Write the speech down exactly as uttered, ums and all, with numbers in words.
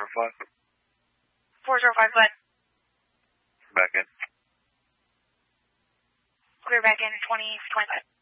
five. four zero five, what? Back in. Clear back in twenty twenty-five.